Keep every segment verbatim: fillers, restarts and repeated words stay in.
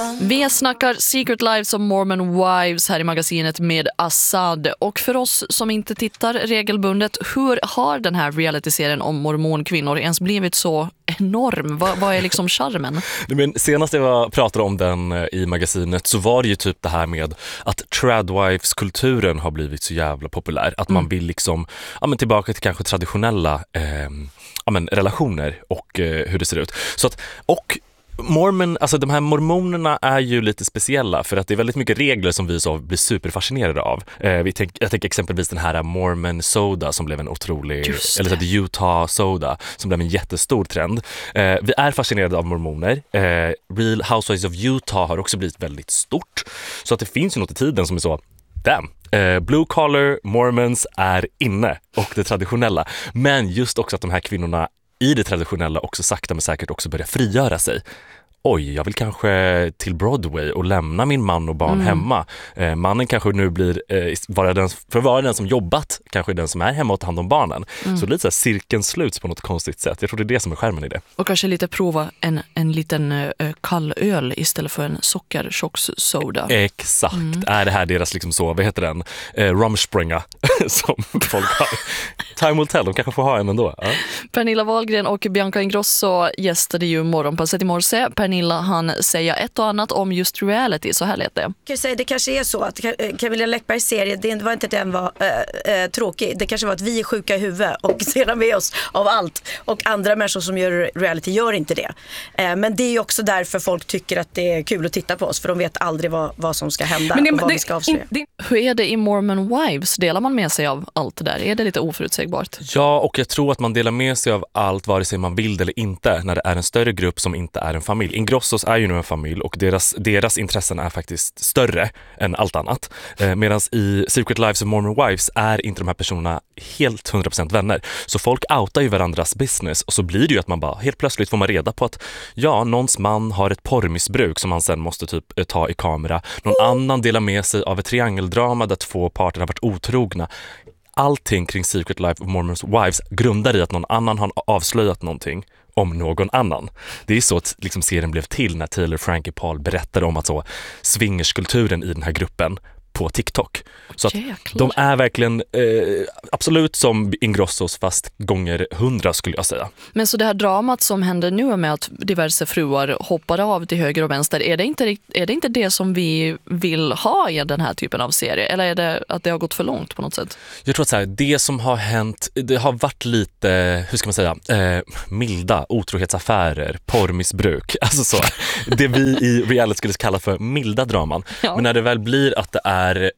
Vi snackar Secret Lives of Mormon Wives här i magasinet med Assad. Och för oss som inte tittar regelbundet, hur har den här realityserien om mormonkvinnor ens blivit så enorm? Vad, vad är liksom charmen? Men senast jag pratade om den i magasinet så var det ju typ det här med att tradwives-kulturen har blivit så jävla populär. Att man vill liksom, ja men tillbaka till kanske traditionella eh, ja men relationer och eh, hur det ser ut. Så att, och Mormon, alltså de här mormonerna är ju lite speciella för att det är väldigt mycket regler som vi så blir superfascinerade av. Eh, vi tänk, jag tänker exempelvis den här Mormon Soda som blev en otrolig, eller så här, Utah Soda som blev en jättestor trend. Eh, vi är fascinerade av mormoner. Eh, Real Housewives of Utah har också blivit väldigt stort. Så att det finns ju något i tiden som är så, damn. Eh, blue collar mormons är inne och det traditionella. Men just också att de här kvinnorna i det traditionella också sakta men säkert också börjar frigöra sig. Oj, jag vill kanske till Broadway och lämna min man och barn mm. hemma. Eh, mannen kanske nu blir, eh, vara den, för att vara den som jobbat, kanske den som är hemma och tar hand om barnen. Mm. Så lite så här, cirkeln sluts på något konstigt sätt. Jag tror det är det som är skärmen i det. Och kanske lite prova en, en liten uh, kall öl istället för en sockerchockssoda. Exakt. Mm. Är det här deras liksom så, vad heter den? Eh, Rumspringa som folk har. Time will tell, de kanske får ha en ändå. Ja. Pernilla Wahlgren och Bianca Ingrosso gästade ju Morgonpasset i morse. Pernilla han säga ett och annat om just reality, så här lät det. Jag säga, det kanske är så att Camilla Läckbergs serie, det var inte att den var äh, äh, tråkig. Det kanske var att vi är sjuka i huvudet och ser med oss av allt. Och andra människor som gör reality gör inte det. Äh, men det är ju också därför folk tycker att det är kul att titta på oss. För de vet aldrig vad, vad som ska hända men det, och vad det, vi ska avslöja. Det, hur är det i Mormon Wives? Delar man med sig av allt det där? Är det lite oförutsägbart? Ja, och jag tror att man delar med sig av allt vare sig man vill eller inte när det är en större grupp som inte är en familj. Ingrossos är ju nu en familj och deras, deras intressen är faktiskt större än allt annat. Eh, Medan i Secret Lives of Mormon Wives är inte de här personerna helt hundra procent vänner. Så folk outar ju varandras business och så blir det ju att man bara helt plötsligt får man reda på att ja, någons man har ett porrmissbruk som man sen måste typ ta i kamera. Någon mm. annan delar med sig av ett triangeldrama där två parter har varit otrogna. Allting kring Secret Life of Mormon Wives grundar i att någon annan har avslöjat någonting om någon annan. Det är så att liksom serien blev till när Taylor Frankie Paul berättade om att så swingerskulturen i den här gruppen på TikTok. Så att de är verkligen eh, absolut som Ingrossos fast gånger hundra skulle jag säga. Men så det här dramat som händer nu med att diverse fruar hoppar av till höger och vänster, är det inte, är det, inte det som vi vill ha i den här typen av serie? Eller är det att det har gått för långt på något sätt? Jag tror att så här, det som har hänt, det har varit lite, hur ska man säga, eh, milda otrohetsaffärer, porrmissbruk. Alltså så, det vi i reality skulle kalla för milda draman. Ja. Men när det väl blir att det är är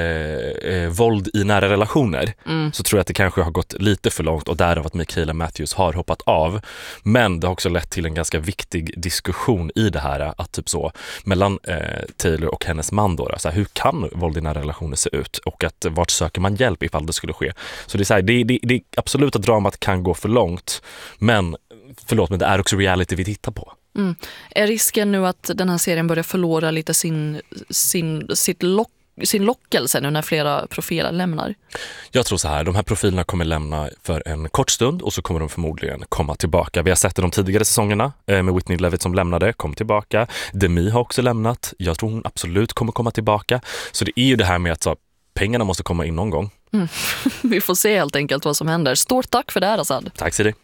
eh, eh, våld i nära relationer mm. så tror jag att det kanske har gått lite för långt och därav att Michaela Matthews har hoppat av. Men det har också lett till en ganska viktig diskussion i det här att typ så mellan eh, Taylor och hennes man då, så här, hur kan våld i nära relationer se ut och att vart söker man hjälp ifall det skulle ske. Så det är så här, det, det, det är absolut att dramat kan gå för långt, men förlåt, men det är också reality vi tittar på. Mm. Är risken nu att den här serien börjar förlora lite sin, sin, sitt lock sin lockelse nu när flera profiler lämnar? Jag tror så här, de här profilerna kommer lämna för en kort stund och så kommer de förmodligen komma tillbaka. Vi har sett det de tidigare säsongerna med Whitney Levitt som lämnade, kom tillbaka. Demi har också lämnat. Jag tror hon absolut kommer komma tillbaka. Så det är ju det här med att så, pengarna måste komma in någon gång. Mm. Vi får se helt enkelt vad som händer. Stort tack för det här, Assad. Tack Siri.